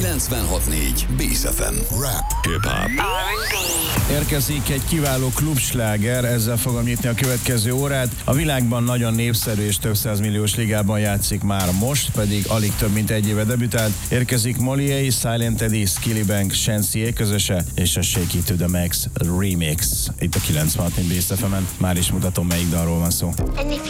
96.4 Bész FM. Rap, hip-hop. Érkezik egy kiváló klubsláger, ezzel fogom nyitni a következő órát. A világban nagyon népszerű és több százmilliós ligában játszik már most, pedig alig több mint egy éve debütált. Érkezik Molié, Silent Eddie, Skillibeng, Shenseea közöse és a Shake It to the Max remix. Itt a 96.4 Bész FM-en. Már is mutatom, melyik dalról van szó.